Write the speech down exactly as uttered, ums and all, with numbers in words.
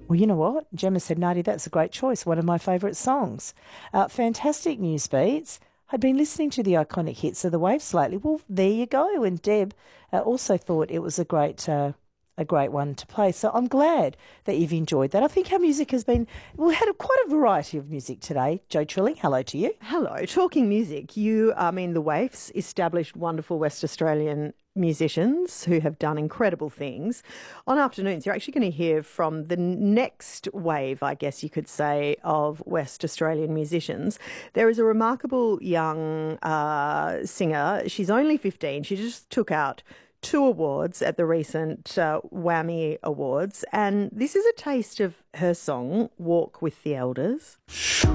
Well, you know what? Gemma said, Nadi, that's a great choice. One of my favourite songs. Uh, fantastic news beats. I'd been listening to the iconic hits of the Waves lately. Well, there you go. And Deb uh, also thought it was a great uh, a great one to play. So I'm glad that you've enjoyed that. I think our music has been, we had a, quite a variety of music today. Jo Trilling, hello to you. Hello. Talking music, you, I mean, the Waifs, established wonderful West Australian musicians who have done incredible things. On Afternoons, you're actually going to hear from the next wave, I guess you could say, of West Australian musicians. There is a remarkable young uh, singer. She's only fifteen. She just took out two awards at the recent uh, Whammy Awards, and this is a taste of her song, Walk with the Elders.